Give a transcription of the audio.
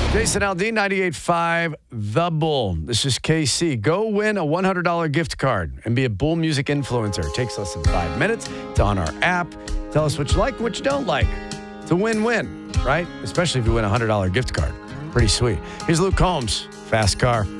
Jason Aldean, 98.5 The Bull. This is KC. Go win a $100 gift card and be a Bull Music influencer. It takes less than 5 minutes. It's on our app. Tell us what you like and what you don't like. It's a win-win, right? Especially if you win a $100 gift card. Pretty sweet. Here's Luke Combs, Fast Car.